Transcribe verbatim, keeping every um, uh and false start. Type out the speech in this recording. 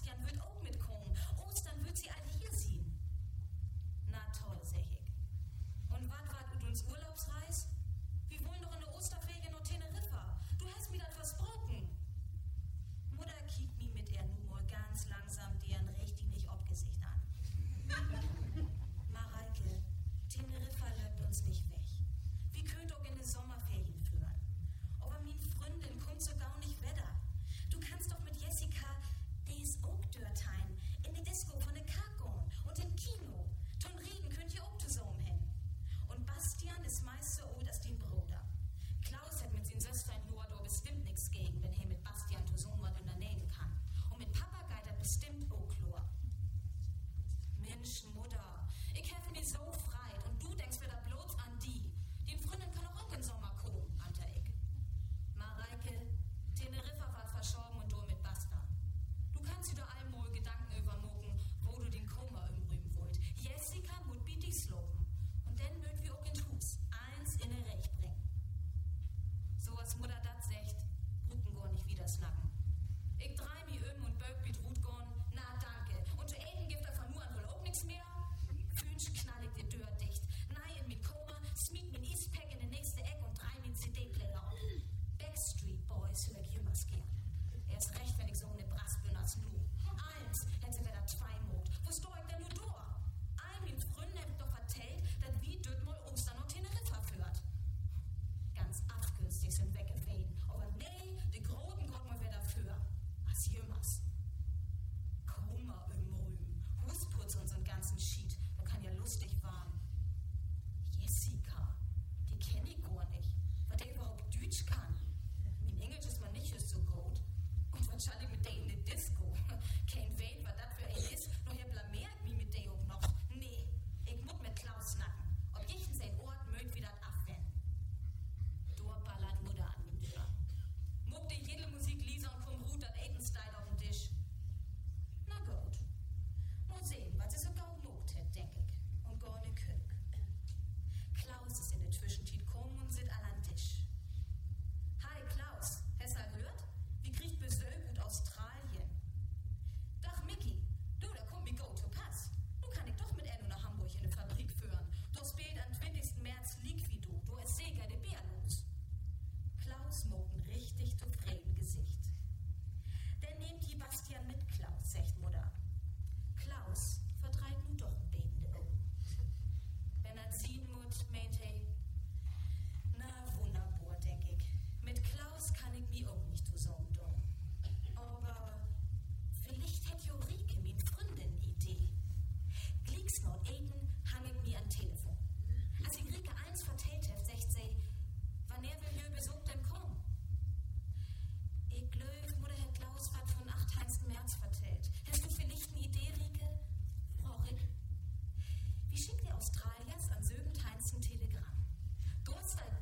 Bastian wird auch mitkommen. Ostern wird sie all hier sehen. Na toll, sag ich. Und wat wart ut uns Urlaubsreis? Wir wollen doch in der Osterferien nach Teneriffa. Du hast mir das versprochen. Mutter kickt mi mit er nun mal ganz langsam deren richtig nicht abgesicht an. Mareike, Teneriffa löbt uns nicht weg. Wir könnt auch in die Sommerferien führen. Aber min Freundin kommt so gar nicht wetter. Du kannst doch mit Jessica, die ist auch dörtheim, in die Disco von der Kakon und im Kino. Ton Regen könnt ihr auch zusammen hin. Und Bastian ist meist so alt als den Bruder. Klaus hat mit seinen Söstern nur da bestimmt nichts gegen, wenn er mit Bastian zusammen was unternehmen kann. Und mit Papa geht er bestimmt auch klar. Mensch, Mutter, ich helfe mir so freit und du denkst wieder bloß an die. Den Freundin kann auch im Sommer kommen, ante ich. Mareike, Teneriffa war verschoben und du mit Basta. Du kannst dir da einmal Gedanken übermogen, wo du den Koma umrühmen wollt. Jessica mut bi dich slopen. Und dann würd wir auch in Hus eins in den Recht bringen. So als Mutter dat sagt, Rücken gar nicht wieder snacken. Ich drei mi um und böck mit Rutgorn, na danke. Und zu Eden gibt einfach nur an auch nichts mehr. Fünsch knall ich die Tür dicht. Nein, mit Koma, smiet min Eastpack in den nächste Eck und drei min C D-Player auf. Backstreet Boys hör ich jümmers gern. Erst recht, wenn ich so eine Brass bin als nu. Eins, hätte sie wieder zwei Mut. Wo steh ich denn nur durch? Ein min Freunde hab doch vertellt, dass wie dort mal Ostern und Teneriffa führt. Ganz abgünstig sind weggefäden. Aber nee, die Groten Gott mal wer dafür. Was jümmers. Koma im Rühm. Husputz und so'n ganzen Schied. Da kann ja lustig waren. Jessica, die kenn ich gar nicht. Was der überhaupt Deutsch kann. Mein Englisch ist mal nicht so gut. Und wahrscheinlich mit der in der Disco. Kein Wait, was das für ein ist. Nur hier blamiert mich mit der auch noch. Nee, ich muss mit Klaus snacken. Ob ich in sein Ort mögt wie das abwenden. Dort ballert Mutter an die Tür. Muck dir jede Musik Lisa und komm ruht das Aiden-Style auf den Tisch. Na gut. Mal sehen, was sie so gau mogt hat, denk ich. Und gar ne Kölk. Klaus ist in der Zwischenzeit gekommen und sit an den Tisch. Hi Klaus, hast du gehört? Wie kriegt Besög aus Australien? Dach Micky, du, da kommt mi go to pass. Du kann ich doch mit Enno nach Hamburg in eine Fabrik führen. Du spielt am zwanzigsten März lieg wie du. Du ist Seger de Bär los. Klaus mogt ein richtig zufrieden Gesicht. Dann nehmt die Bastian mit Klaus, sagt Mutter. Klaus vertreibt nun doch ein betende Augen. Wenn er ziehen muss, meint er, na wunderbar, denk ich. Mit Klaus kann ich mich auch nicht zusammen tun. Aber vielleicht hätte Jorike min Freundin eine Idee. Glicks not Aiden hang ich mir an Telefon. Als ich Rike eins vertellt hab, sagt sie, wann er will hier Besuch denn kommen? Ich glaub, Mutter hat Klaus was von achtundzwanzigsten März vertellt. Hast du vielleicht eine Idee, Rike? Frau Rick. Wie schickt ihr Australiers an siebzehnten Telegramm? Du hast halt